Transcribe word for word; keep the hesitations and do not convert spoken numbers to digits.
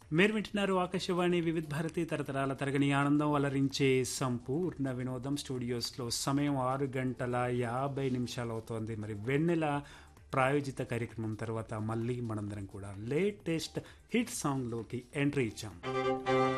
మీరు వింటున్నారు ఆకాశవాణి వివిధ భారతి తరతరాల తరగని ఆనందం అలరించే సంపూర్ణ వినోదం. స్టూడియోస్లో సమయం ఆరు గంటల యాభై నిమిషాలు అవుతోంది. మరి వెన్నెల ప్రాయోజిత కార్యక్రమం తర్వాత మళ్ళీ మనందరం కూడా లేటెస్ట్ హిట్ సాంగ్లోకి ఎంట్రీ ఇచ్చాం.